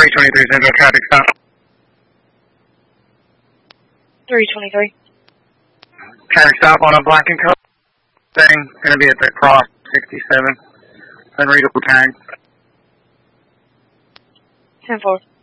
323 Central traffic stop. 323. Traffic stop on a black and color thing. Going to be at the cross 67. Unreadable tag. 10-4.